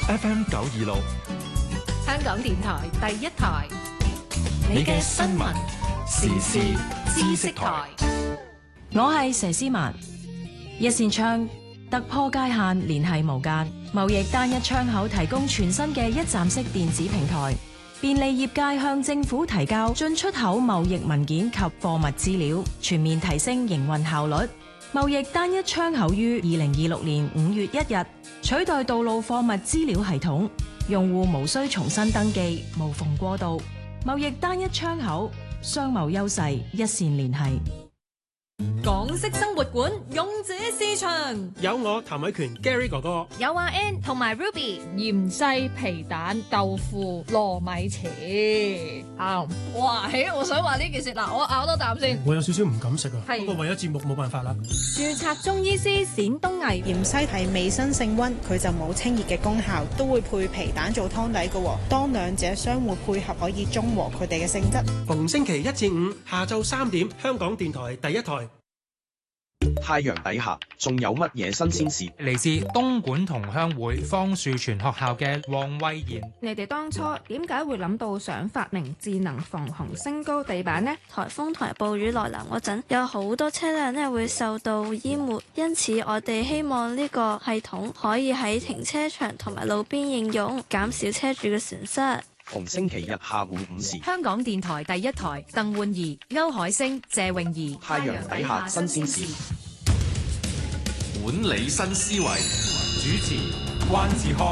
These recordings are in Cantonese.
FM 926， 香港電台第一台， 你嘅新聞時事知識台。 我係佘詩曼。一扇窗突破界限，聯繫無間。貿易單一窗口提供全新嘅一站式電子平台，便利業界向政府提交進出口貿易文件及貨物資料，全面提升營運效率。貿易單一窗口於2026年5月1日取代道路貨物資料系統，用戶無需重新登記，無縫過渡。貿易單一窗口，商貿優勢一線連繫。 港式生活館勇者市場， 有我譚偉權 Gary 哥哥， 有阿 Ann 同埋 Ruby， 芫茜皮蛋豆腐糯米糍啱。 哇！我想話呢件事嗱，我咬多啖先。 我有少少唔敢食啊， 係不過為咗節目冇辦法啦。 註冊中醫師冼東毅， 芫茜係微生性溫，佢就冇清熱嘅功效，都會配皮蛋做湯底嘅。當兩者相互配合，可以中和佢哋嘅性質。 逢星期1至5下晝3點，香港電台第一台。 太陽底下仲有乜嘢新鮮事？ 嚟自東莞同鄉會方樹泉學校嘅黃慧賢， 你哋當初點解會諗到想發明智能防洪升高地板呢？ 颱風同埋暴雨來臨嗰陣，有好多車輛咧會受到淹沒，因此我哋希望呢個系統可以喺停車場同埋路邊應用，減少車主嘅損失。 逢星期日下午5時， 香港電台第一台，鄧煥儀、歐海星、謝泳儀， 太陽底下新鮮事， 管理新思維，主持關志康。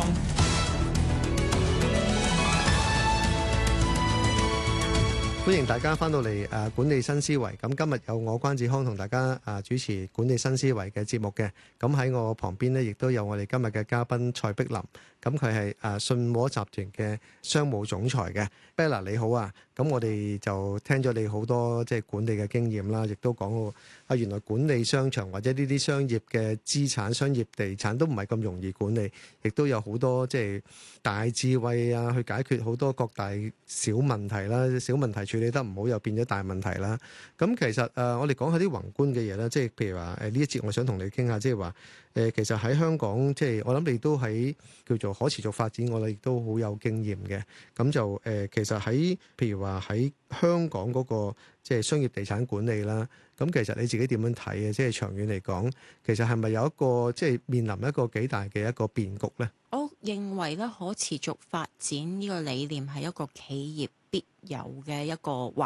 歡迎大家翻到嚟管理新思維。咁今日有我關志康同大家主持管理新思維嘅節目嘅。咁喺我旁邊呢，亦都有我哋今日嘅嘉賓蔡碧琳。咁佢係信和集團嘅商務總裁嘅。Bella 你好啊。咁我哋就聽咗你好多即係管理嘅經驗啦，亦都講到原來管理商場或者呢啲商業嘅資產、商業地產都唔係咁容易管理，亦都有好多即係大智慧啊，去解決好多各大小問題啦。小問題處理得唔好，又變咗大問題啦。咁其實我哋講下啲宏觀嘅嘢啦，即係譬如話呢一節我想同你傾下，即係話其實喺香港，即係我諗你都喺叫做可持續發展，我哋亦都好有經驗嘅。咁就其實喺譬如話喺香港嗰個即係商業地產管理啦，咁其實你自己點樣睇嘅？即係長遠嚟講，其實係咪有一個即係面臨一個幾大嘅一個變局咧？ 我認為咧，可持續發展呢個理念係一個企業必有嘅一個